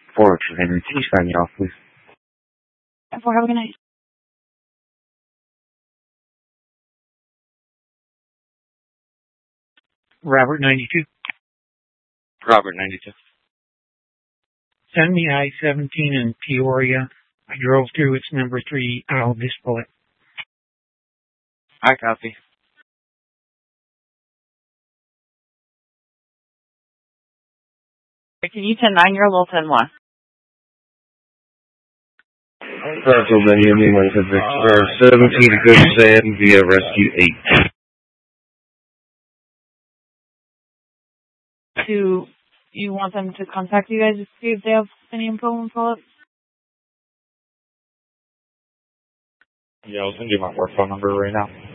402 Henry. Can you sign me off, please? Have a good night. Robert 92. Robert 92. Send me I-17 in Peoria. I drove through. It's number 3. I'll display it. I copy. Can you 10-9? You're a little 10-1. Pennsylvania, Victor 17 Good Sam via Rescue 8. Do you want them to contact you guys to see if they have any info and follow-up? Yeah, I'll send you my work phone number right now.